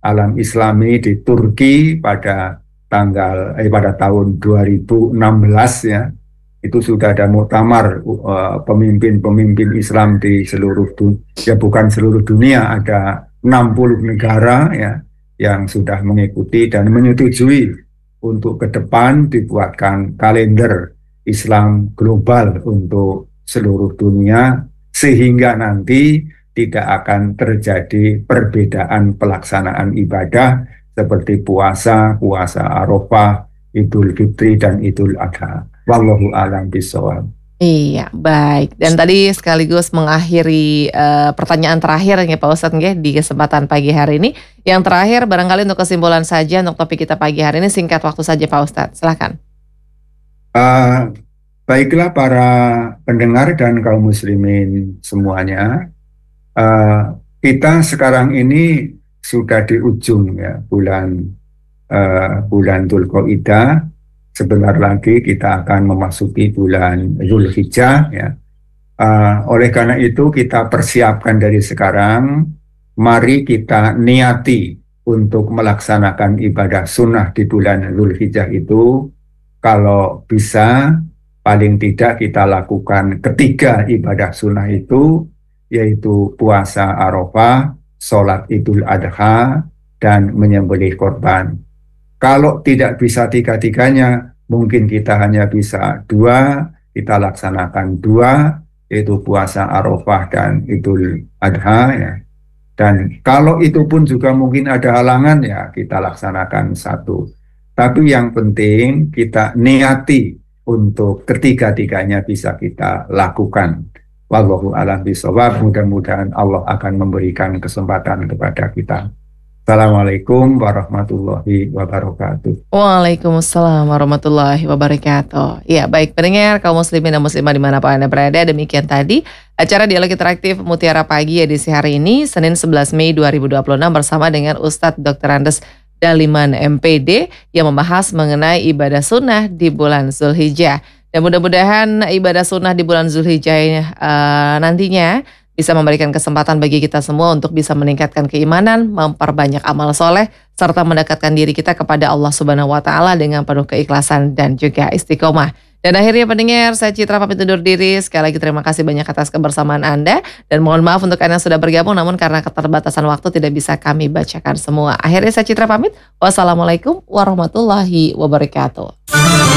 alam Islami di Turki pada pada tahun 2016 ya. Itu sudah ada muktamar pemimpin-pemimpin Islam di seluruh dunia, ya bukan seluruh dunia, ada 60 negara ya yang sudah mengikuti dan menyetujui untuk ke depan dibuatkan kalender Islam global untuk seluruh dunia sehingga nanti tidak akan terjadi perbedaan pelaksanaan ibadah seperti puasa Arafah, Idul Fitri dan Idul Adha. Wallahu a'lam bishawab. Iya, baik. Dan tadi sekaligus mengakhiri pertanyaan terakhir ya Pak Ustadz nggih di kesempatan pagi hari ini. Yang terakhir barangkali untuk kesimpulan saja untuk topik kita pagi hari ini, singkat waktu saja Pak Ustadz. Silakan. Baiklah para pendengar dan kaum muslimin semuanya. Kita sekarang ini sudah di ujung ya bulan Dzulqa'dah. Sebentar lagi kita akan memasuki bulan Dzulhijjah ya. Oleh karena itu kita persiapkan dari sekarang, mari kita niati untuk melaksanakan ibadah sunnah di bulan Dzulhijjah itu. Kalau bisa paling tidak kita lakukan ketiga ibadah sunnah itu, yaitu puasa Arafah, sholat Idul Adha, dan menyembelih korban. Kalau tidak bisa tiga-tiganya, mungkin kita hanya bisa dua, kita laksanakan dua, yaitu puasa Arafah dan Idul Adha ya. Dan kalau itu pun juga mungkin ada halangan ya, kita laksanakan satu. Tapi yang penting kita niati untuk ketiga-tiganya bisa kita lakukan. Wallahu a'lam bishawab. Mudah-mudahan Allah akan memberikan kesempatan kepada kita. Assalamualaikum warahmatullahi wabarakatuh. Waalaikumsalam warahmatullahi wabarakatuh. Ya, baik pendengar kaum muslimin dan muslimah dimanapun Anda berada, demikian tadi acara Dialog Interaktif Mutiara Pagi edisi hari ini, Senin 11 Mei 2026 bersama dengan Ustadz Dr. Andes Daliman MPD yang membahas mengenai ibadah sunnah di bulan Dzulhijjah. Dan mudah-mudahan ibadah sunnah di bulan Dzulhijjah nantinya bisa memberikan kesempatan bagi kita semua untuk bisa meningkatkan keimanan, memperbanyak amal soleh, serta mendekatkan diri kita kepada Allah Subhanahu wa Ta'ala dengan penuh keikhlasan dan juga istiqomah. Dan akhirnya pendengar, saya Citra pamit undur diri. Sekali lagi terima kasih banyak atas kebersamaan Anda. Dan mohon maaf untuk Anda yang sudah bergabung, namun karena keterbatasan waktu tidak bisa kami bacakan semua. Akhirnya saya Citra pamit. Wassalamualaikum warahmatullahi wabarakatuh.